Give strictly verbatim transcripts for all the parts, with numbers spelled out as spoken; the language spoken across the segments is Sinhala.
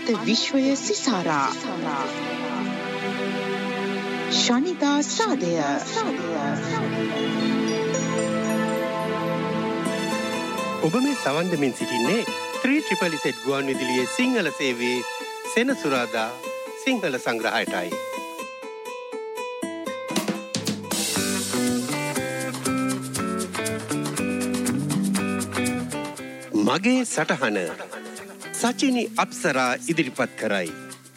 අනන්ත විශ්වය සිසාරා ශනිදා සාදය ඔබ මේ සවන් දෙමින් සිටින්නේ ත්‍රී ට්‍රිපල් Z ගුවන් විදුලියේ සිංහල සේවයේ සෙනසුරාදා සිංහල සංග්‍රහයටයි. මගේ සටහන සචිනි අප්සරා ඉදිරිපත් කරයි.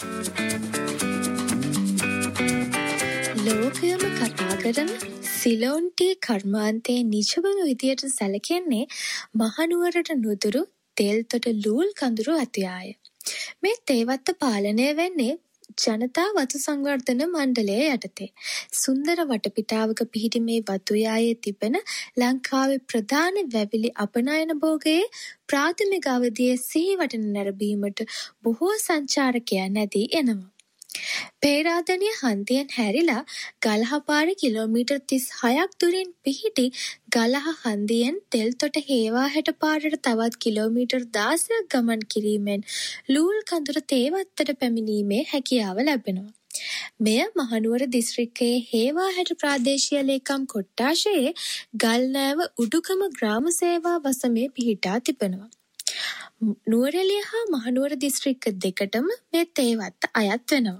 ලෝකයම කතා කරන සිලෝන්ටි කර්මාන්තයේ නිජබව විදියට සැලකෙන්නේ මහනුවරට නුදුරු තෙල්තොට ලූල් කඳුරු අතියාය. මේ තේවත්ත පාලනය වෙන්නේ ජනතා වතු සංවර්ධන මණ්ඩලය යටතේ. සුන්දර වටපිටාවක පිහිටි මේ වතුයායේ තිබෙන ලංකාවේ ප්‍රධාන වැවිලි අපනයන භෝගයේ ප්‍රාථමික අවධියේ සිහිවටන නැරඹීමට බොහෝ සංචාරකයන් නැදී එනවා. පේරාදෙණිය හන්දියෙන් හැරිලා ගලහපාර කිලෝමීටර් තිස් හයක් දුරින් පිහිටි ගලහ හන්දියෙන් තෙල්තොට හේවාහැට පාරට තවත් කිලෝමීටර් දාසයක් ගමන් කිරීමෙන් ලූල් කඳුර තේවත්තට පැමිණීමේ හැකියාව ලැබෙනවා. මෙය මහනුවර දිස්ත්‍රික්කයේ හේවාහැට ප්‍රාදේශීය ලේකම් කොට්ඨාශයේ ගල්නෑව උඩුගම ග්‍රාම සේවා වසමේ පිහිටා තිබෙනවා. නුවරඑළිය හා මහනුවර දිස්ත්‍රික්ක දෙකටම මේ තේවත්ත අයත් වෙනවා.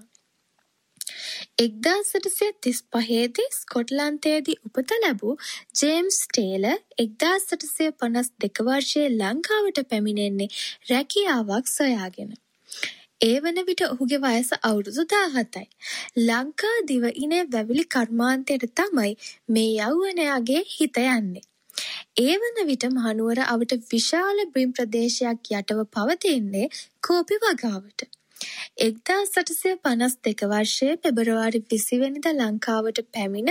එක්දාස් අටසිය තිස් පහේදී ස්කොට්ලන්තයේදී උපත ලැබූ ජේම්ස් ටේලර් එක්දාස් අටසිය පනස් දෙක වර්ෂයේ ලංකාවට පැමිණෙන්නේ රැකියාවක් සොයාගෙන. ඒ වන විට ඔහුගේ වයස අවුරුදු දාහතයි. ලංකා දිවයිනේ වැවිලි කර්මාන්තයට තමයි මේ යෞවනයාගේ හිත යන්නේ. ඒ වන විට මහනුවර අවට විශාල බිම් ප්‍රදේශයක් යටව පවතින්නේ කෝපි වගාවට. එක්දාස් අටසිය පනස් දෙක වර්ෂයේ පෙබරවාරි විසි වෙනිදා ලංකාවට පැමිණ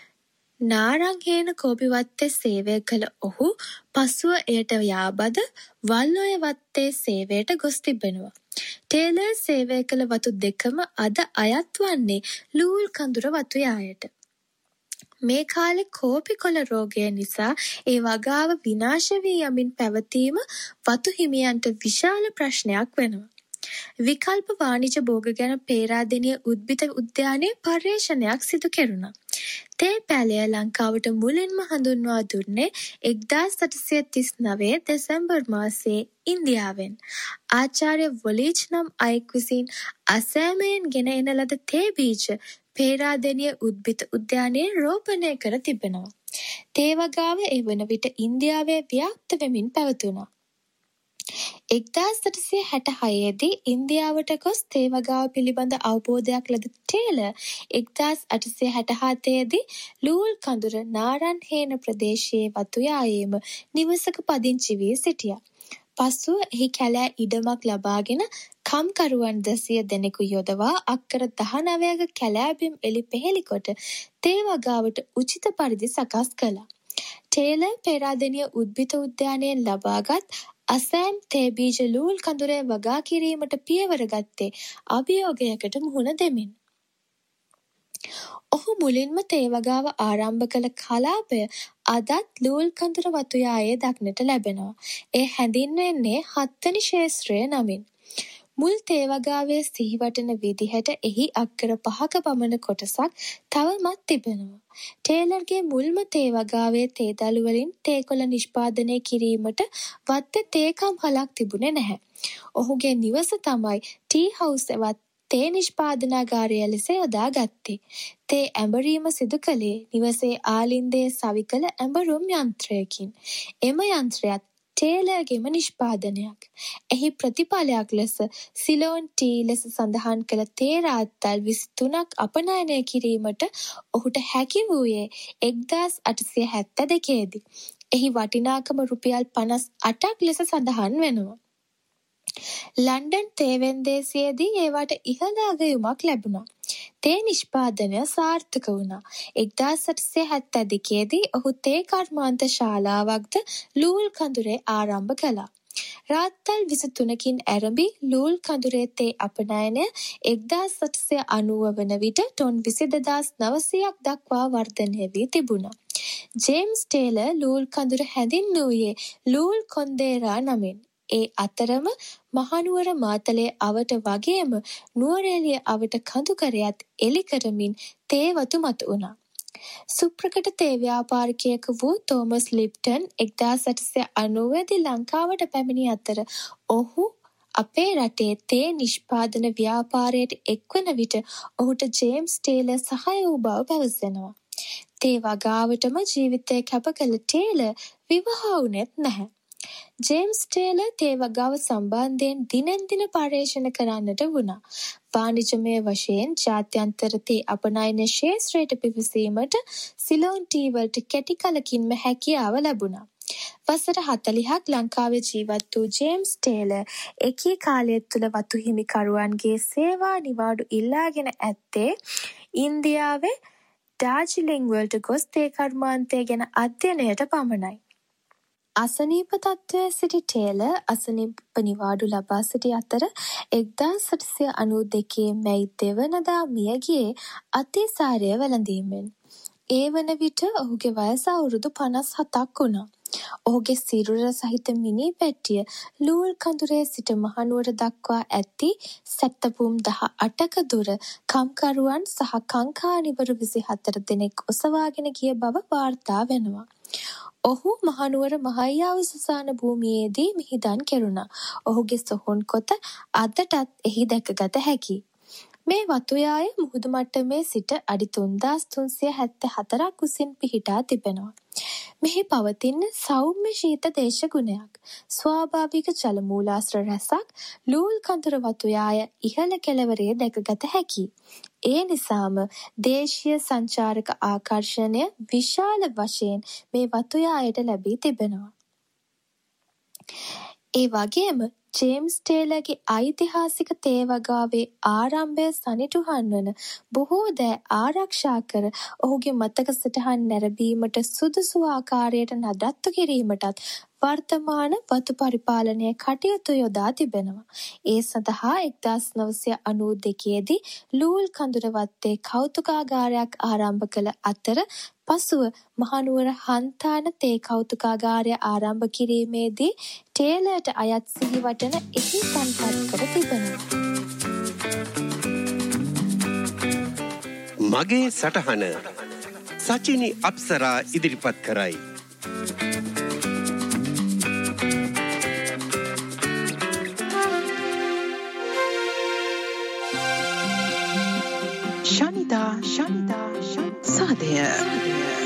නාරංහේන කෝපි වත්තේ සේවය කළ ඔහු පසුව එයට යාබද වල්ඔය වත්තේ සේවයට ගොස් තිබෙනවා. ටේලර් සේවය කළ වතු දෙකම අද අයත් වන්නේ ලූල් කඳුර වතුයායට. මේ කාලේ කෝපි කොළ රෝගය නිසා ඒ වගාව විනාශ වී යමින් පැවතීම වතු හිමියන්ට විශාල ප්‍රශ්නයක් වෙනවා. විකල්ප වාණිජ භෝග ගැන පේරාදෙණිය උද්භිද උද්‍යානයේ පර්යේෂණයක් සිදු කෙරුණා. තේ පැලය ලංකාවට මුලින්ම හඳුන්වා දුන්නේ එක්දාස් අටසිය තිස් නවය දෙසැම්බර් මාසයේ ඉන්දියාවෙන්. ආචාර්ය වොලීච් නම් අයෙක් විසින් අසෑමයෙන් ගෙන එන ලද තේ බීජ පේරාදෙණිය උද්භිද උද්‍යානයේ රෝපණය කර තිබෙනවා. තේ වගාව ඒ වන විට ඉන්දියාවේ ව්‍යාප්ත වෙමින් පැවතුණා. එක්දාස් අටසිය හැට හයේදී ඉන්දියාවට ගොස් තේ වගාව පිළිබඳ අවබෝධයක් ලද ටේලර් එක්දාස් අටසිය හැට හතේදී ලූල් කඳුර නාරන්හේන ප්‍රදේශයේ වතුයායේම නිවසක පදිංචි වී සිටියා. පසුව එහි කැලෑ ඉඩමක් ලබාගෙන කම්කරුවන් දෙසිය දෙනෙකු යොදවා අක්කර දහනවයක කැලෑබිම් එලි පෙහෙළි කොට තේ වගාවට උචිත පරිදි සකස් කළා. ටේලර් පේරාදෙණිය උද්භිද උද්‍යානයෙන් ලබාගත් අසෑම් තේ බීජ ලූල් කඳුරේ වගා කිරීමට පියවර ගත්තේ අභියෝගයකට මුහුණ දෙමින්. ඔහු මුලින්ම තේ වගාව ආරම්භ කළ කලාපය අදත් ලූල් කඳුර වතුයායේ දක්නට ලැබෙනවා. ඒ හැඳින්වෙන්නේ හත්වැනි ක්ෂේත්‍රය නමින්. මුල් තේ වගාවේ සිහිවටන විදිහට එහි අක්කර පහක පමණ කොටසක් තවමත් තිබෙනවා. ටේලර්ගේ මුල්ම තේ වගාවේ තේ දළු වලින් තේ කොළ නිෂ්පාදනය කිරීමට වත්තේ තේකම් හලක් තිබුණේ නැහැ. ඔහුගේ නිවස තමයි ටී හවුස් එවත් තේ නිෂ්පාදනාගාරය ලෙස යොදා ගත්තේ. තේ ඇඹරීම සිදු කළේ නිවසේ ආලින්දයේ සවි කළ ඇඹරුම් යන්ත්‍රයකින්. එම යන්ත්‍රයත් ටේලර්ගේම නිෂ්පාදනයක්. එහි ප්‍රතිඵලයක් ලෙස සිලෝන් ටී ලෙස සඳහන් කළ තේ රාත්තල් විසි තුනක් අපනයනය කිරීමට ඔහුට හැකි වූයේ එක්දාස් අටසිය හැත්තෑ දෙකේදී. එහි වටිනාකම රුපියල් පනස් අටක් ලෙස සඳහන් වෙනවා. ලන්ඩන් තේ වෙන්දේසියේදී ඒවට ඉහළ අගයුමක් ලැබුණා. තේ නිෂ්පාදනය සාර්ථක වුණා. එක්දාස් අටසිය හැත්තෑ දෙකේදී ඔහු තේ කර්මාන්ත ශාලාවක්ද ලූල් කඳුරේ ආරම්භ කළා. රාත්තල් විසි තුනකින් ඇරඹි ලූල් කඳුරේ තේ අපනයනය එක්දාස් අටසිය අනූව වන විට ටොන් විසි දෙදාස් නවසියක් දක්වා වර්ධනය වී තිබුණා. ජේම්ස් ටේලර් ලූල් කඳුර හැඳින්වූයේ ලූල් කොන්දේරා නමින්. ඒ අතරම මහනුවර මාතලේ අවට වගේම නුවරඑළිය අවට කඳුකරයත් එලි කරමින් තේ වතු මතු වුණා. සුප්‍රකට තේ ව්‍යාපාරිකයෙකු වූ තෝමස් ලිප්ටන් එක්දාස් අටසිය අනූව දී ලංකාවට පැමිණි අතර ඔහු අපේ රටේ තේ නිෂ්පාදන ව්‍යාපාරයට එක්වන විට ඔහුට ජේම්ස් ටේලර් සහාය වූ බව පැවසෙනවා. තේ වගාවටම ජීවිතය කැප කළ ටේලර් විවාහ වුණෙත් නැහැ. ජේම්ස් ටේලර් තේ වගාව සම්බන්ධයෙන් දිනෙන් දින පර්යේෂණ කරන්නට වුණා. වාණිජමය වශයෙන් ජාත්‍යන්තර තේ අපනයන ක්ෂේත්‍රයට පිවිසීමට සිලෝන් ටී වලට කෙටි කලකින්ම හැකියාව ලැබුණා. වසර හතළිහක් ලංකාවේ ජීවත් වූ ජේම්ස් ටේලර් එකී කාලය තුළ වතු හිමිකරුවන්ගේ සේවා නිවාඩු ඉල්ලාගෙන ඇත්තේ ඉන්දියාවේ ඩාර්ජිලිං වලට ගොස් තේ කර්මාන්තය ගැන අධ්‍යයනයට පමණයි. අසනීප තත්ත්වයේ සිටි ටේලර් අසනීප නිවාඩු ලබා සිටි අතර එක්දාස් අටසිය අනූ දෙකේ මැයි දෙවනදා මිය ගියේ අතිසාරය වැළඳීමෙන්. ඒ වන විට ඔහුගේ වයස අවුරුදු පනස් හතක් වුණා. ඔහුගේ සිරුර සහිත මිනි පෙට්ටිය ලූල් කඳුරේ සිට මහනුවර දක්වා ඇති සැතපුම් දහ අටක දුර කම්කරුවන් සහ කංකානිවරු විසිහතර දෙනෙක් ඔසවාගෙන ගිය බව වාර්තා වෙනවා. ඔහු මහනුවර මහයියාව සුසාන භූමියේදී මිහිදන් කෙරුණා. ඔහුගේ සොහොන් කොත අදටත් එහි දැකගත හැකියි. මේ වතුයාය මුහුදු මට්ටමේ සිට අඩි තුන්දාස් තුන්සිය හැත්තෑ හතරක් උසින් පිහිටා තිබෙනවා. මෙහි පවතින සෞම්‍ය ශීත දේශගුණයක්. ස්වාභාවික ජල මූලාශ්‍ර රැසක් ලූල් කඳුර වතුයාය ඉහළ කෙළවරේ දැකගත හැකියි. ඒ නිසාම දේශීය සංචාරක ආකර්ෂණය විශාල වශයෙන් මේ වතුයායට ලැබී තිබෙනවා. ඒ වගේම ජේම්ස් ටේලර්ගේ ඓතිහාසික තේ වගාවේ ආරම්භය සනිටුහන් වන බොහෝ දෑ ආරක්ෂා කර ඔහුගේ මතක සටහන් නැරඹීමට සුදුසු ආකාරයට නඩත්තු කිරීමටත් වර්තමාන වතු පරිපාලනය කටයුතු යොදා තිබෙනවා. ඒ සඳහා එක්දාස් නවසිය අනූ දෙකේ දී ලූල් කඳුර වත්තේ කෞතුකාගාරයක් ආරම්භ කළ අතර පසුව මහනුවර හන්තාන තේ කෞතුකාගාරය ආරම්භ කිරීමේදී ටේලර්ට අයත් සිහිවටන එහි තැන්පත් කර තිබෙනවා. මගේ සටහන සචිනි අප්සරා ඉදිරිපත් කරයි. ශනිදා ශනිදා සාදය